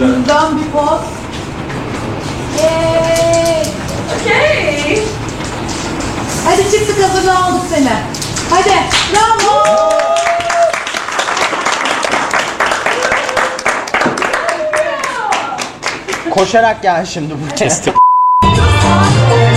Bundan bir poz. Yay! Okay. Hadi çıktık, hazırlığa aldık seni. Hadi, bravo! Koşarak gel şimdi buraya.